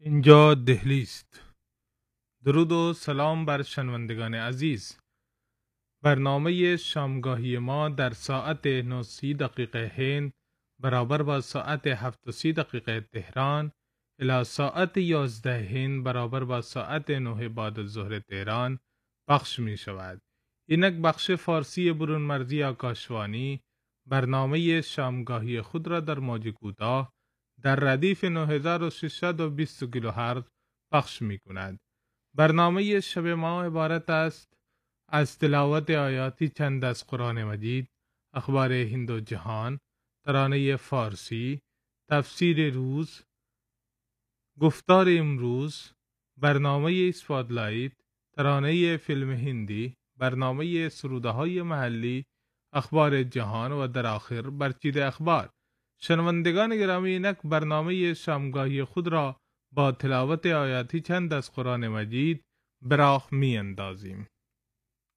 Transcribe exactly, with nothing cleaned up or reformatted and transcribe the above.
اینجا دهلی است. درود و سلام بر شنوندگان عزیز. برنامه شامگاهی ما در ساعت نه و سی دقیقه هند برابر با ساعت هفت و سی دقیقه تهران الی ساعت یازده هند برابر با ساعت نه بعد الظهر تهران پخش می شود. اینک بخش فارسی برون مرزی آکاشوانی برنامه شامگاهی خود را در موج کوتاه در ردیف نه هزار و ششصد و بیست کیلوهرتز پخش می کند. برنامه شب ما عبارت است از تلاوت آیاتی چند از قرآن مجید، اخبار هند و جهان، ترانه فارسی، تفسیر روز، گفتار امروز، برنامه اسپاتلایت، ترانه فیلم هندی، برنامه سروده های محلی، اخبار جهان و در آخر برچید اخبار. شنوندگان گرامی، اینک برنامه شامگاهی خود را با تلاوت آیاتی چند از قرآن مجید براه می اندازیم.